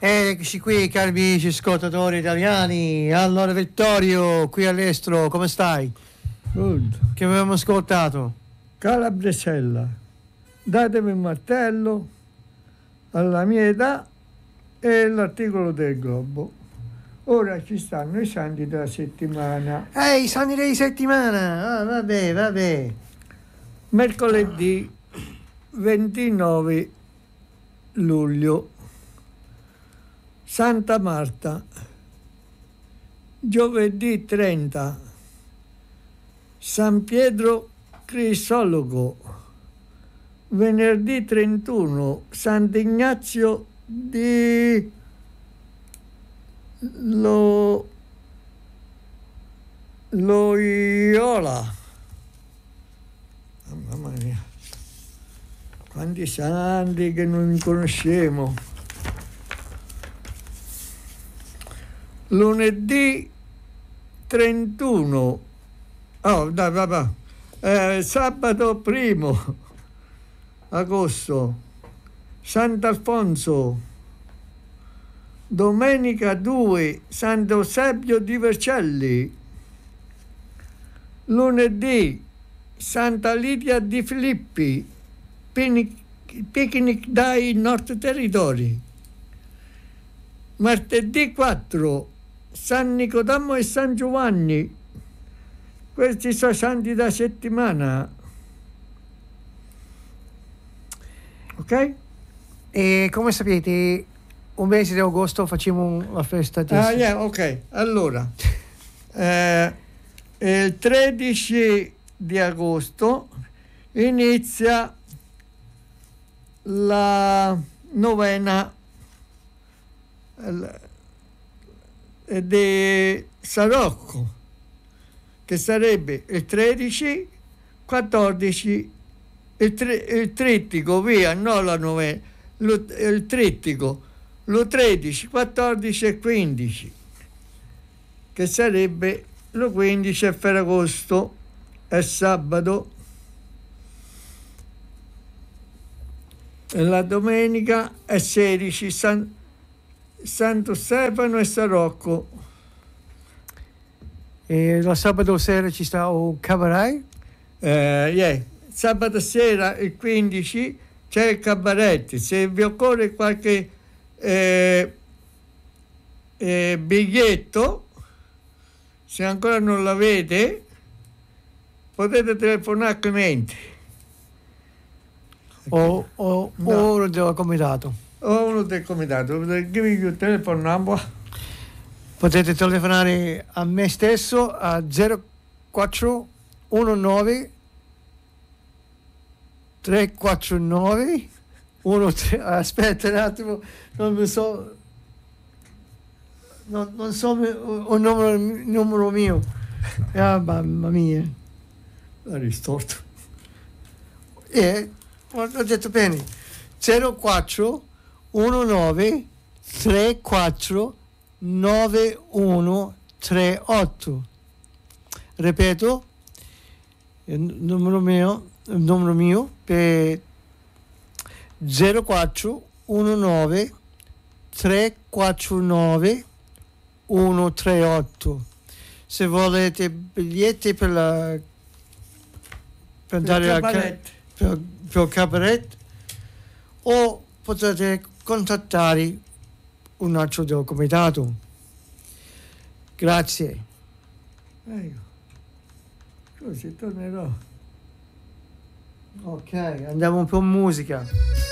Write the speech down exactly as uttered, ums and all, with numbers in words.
Eccoci qui, cari amici ascoltatori italiani. Allora, Vittorio, qui all'estero, come stai? Good. Che avevamo ascoltato? Calabresella, datemi il martello, alla mia età e l'articolo del Globo. Ora ci stanno i santi della settimana. Ehi, i santi della settimana! Ah, vabbè, vabbè. Mercoledì ventinove luglio, Santa Marta. Giovedì trenta, San Pietro Crisologo. Venerdì trentuno, Sant'Ignazio di Lo... Loyola. Oh, mamma mia, quanti santi che non conosciamo. Lunedì trentuno, oh dai papà, eh, sabato primo agosto, Sant'Alfonso. Domenica due, Sant'Eusebio di Vercelli. Lunedì, Santa Lidia di Filippi, picnic, picnic dai Nord Territori. Martedì quattro, San Nicodemo e San Giovanni. Questi sono santi da settimana. Ok? E come sapete, un mese di agosto facciamo la festa di... Ah, yeah, ok. Allora, eh, il tredici di agosto inizia la novena di San Rocco, che sarebbe il tredici, quattordici, il, tri, il trittico, via, non la novena, lo, il trittico, lo tredici, quattordici e quindici, che sarebbe lo quindici è Ferragosto, è sabato, e la domenica è sedici, San, Santo Stefano e San Rocco. E la sabato sera ci sta un cabaret? Eh, yeah. Sabato sera il quindici c'è il cabaret. Se vi occorre qualche eh, eh, biglietto, se ancora non l'avete, potete telefonare a Clemente. O, o, no. o uno del comitato? O uno del comitato. Give you a telephone number. Potete telefonare a me stesso a zero quattro uno nove tre quattro nove uno tre. Aspetta un attimo, non mi so, non, non so un numero, numero mio. Ah, mamma mia, l'ha ristorto. Eh, ho detto bene. zero quattro uno nove tre quattro nove uno tre otto. Ripeto, il numero mio, il numero mio per zero quattro uno nove tre quattro nove uno tre otto. Se volete biglietti per la per andare al cabaret, per, per il cabaret, o potete contattare un altro del comitato. Grazie. Ecco. Così tornerò. Ok, andiamo un po' in musica.